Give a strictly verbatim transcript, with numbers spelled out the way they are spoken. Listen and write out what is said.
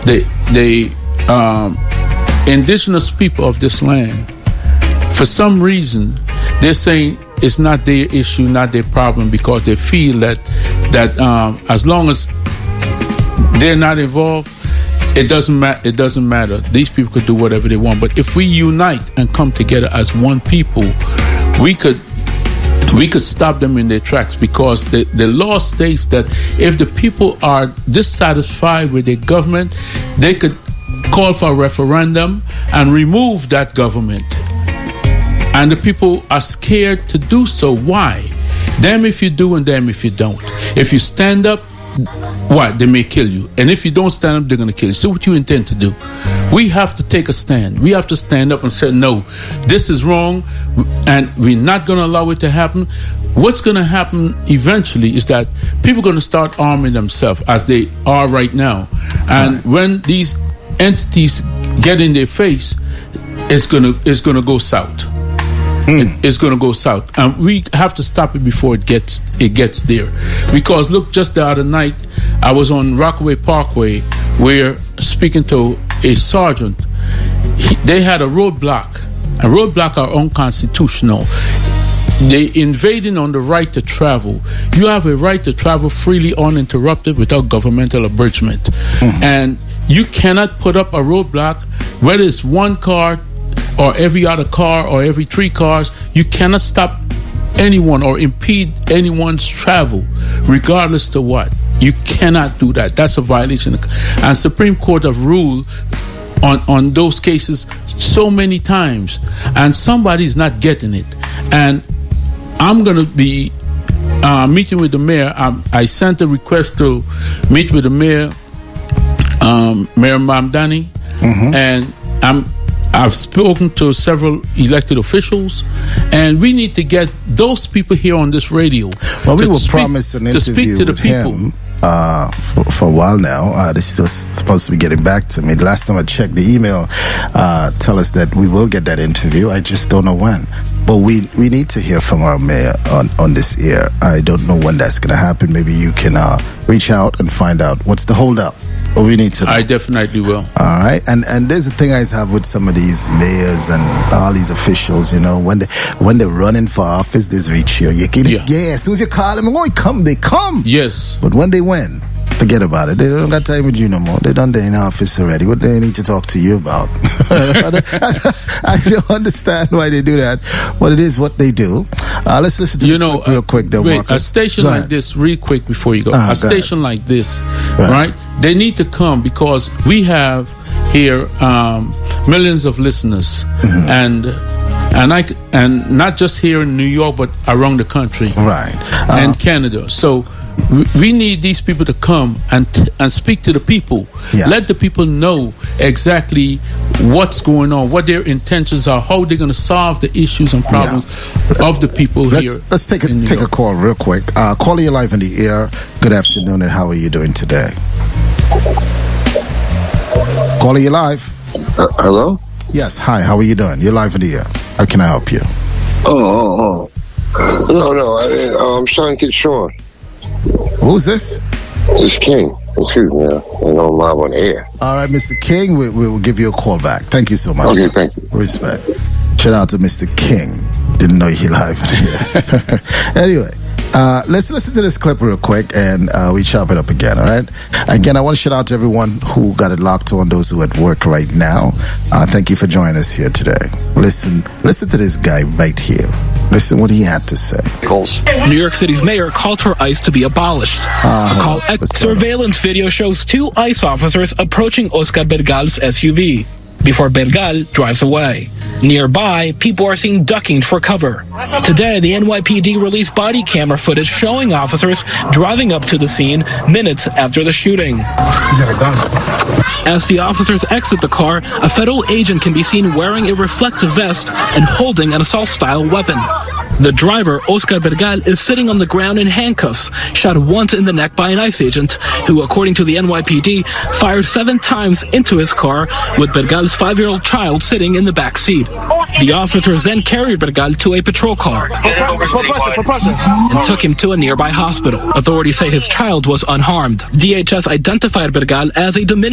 the the um, indigenous people of this land, for some reason, they're saying it's not their issue, not their problem, because they feel that that um, as long as they're not involved, it doesn't matter. It doesn't matter. These people could do whatever they want. But if we unite and come together as one people, we could we could stop them in their tracks, because the, the law states that if the people are dissatisfied with their government, they could call for a referendum and remove that government. And the people are scared to do so. Why? Damn if you do and damn if you don't. If you stand up, what? They may kill you. And if you don't stand up, they're going to kill you. So what you intend to do? We have to take a stand. We have to stand up and say, no, this is wrong, and we're not going to allow it to happen. What's going to happen eventually is that people are going to start arming themselves, as they are right now. And right. when these entities get in their face, it's going to it's going to go south. Mm. It, it's going to go south, and we have to stop it before it gets it gets there. Because look, just the other night, I was on Rockaway Parkway, where speaking to a sergeant, he, they had a roadblock. A roadblock are unconstitutional. They invading on the right to travel. You have a right to travel freely, uninterrupted, without governmental abridgment, mm-hmm. and you cannot put up a roadblock, whether it's one car or every other car or every three cars. You cannot stop anyone or impede anyone's travel, regardless to what. You cannot do that. That's a violation. And Supreme Court have ruled on, on those cases so many times, and somebody's not getting it. And I'm going to be uh, meeting with the mayor. I, I sent a request to meet with the mayor, um, Mayor Mamdani, mm-hmm. and I'm I've spoken to several elected officials, and we need to get those people here on this radio. Well, we were promised an interview to speak to the with people. him uh, for, for a while now. Uh, they're still supposed to be getting back to me. The last time I checked, the email uh, tell us that we will get that interview. I just don't know when. But we, we need to hear from our mayor on, on this air. I don't know when that's going to happen. Maybe you can uh, reach out and find out what's the holdup. But we need to know. I definitely will. All right. And and there's a thing I have with some of these mayors and all these officials, you know, when they when they're running for office, there's reach here. You get it? Yeah. yeah, as soon as you call them, oh, come, they come. Yes. But when they win, forget about it. They don't got time with you no more. They're done there in office already. What do they need to talk to you about? I, don't, I don't understand why they do that. But it is what they do. Uh, let's listen to you this know, real quick, though, wait, Marcus. a station like this, real quick before you go. Uh, a station ahead. like this, right. right? They need to come, because we have here um, millions of listeners, mm-hmm. and and I and not just here in New York, but around the country, right, uh, and Canada. So we need these people to come and t- and speak to the people. Yeah. Let the people know exactly what's going on, what their intentions are, how they're going to solve the issues and problems yeah. of the people let's, here. Let's take a take York. a call real quick. Uh, Caller, you're live in the air. Good afternoon, and how are you doing today? Caller, you're live. Uh, hello? Yes. Hi. How are you doing? You're live in the air. How can I help you? Oh, oh, oh. No, no. I, uh, I'm trying to get Sean. Who's this? It's King. Excuse me. I know I'm live on the air. All right, Mister King, we, we will give you a call back. Thank you so much. Okay, thank you. Respect. Shout out to Mister King. Didn't know he live. Anyway, uh, let's listen to this clip real quick, and uh, we chop it up again, all right? Again, I want to shout out to everyone who got it locked on, those who are at work right now. Uh, thank you for joining us here today. Listen, listen to this guy right here. Listen what he had to say. New York City's mayor called for ICE to be abolished. Uh, a call X surveillance video shows two ICE officers approaching Oscar Bergal's S U V before Bergal drives away. Nearby, people are seen ducking for cover. Today, the N Y P D released body camera footage showing officers driving up to the scene minutes after the shooting. As the officers exit the car, a federal agent can be seen wearing a reflective vest and holding an assault-style weapon. The driver, Oscar Bergal, is sitting on the ground in handcuffs, shot once in the neck by an ICE agent, who, according to the N Y P D, fired seven times into his car with Bergal's five-year-old child sitting in the back seat. The officers then carried Bergal to a patrol car and took him to a nearby hospital. Authorities say his child was unharmed. D H S identified Bergal as a diminished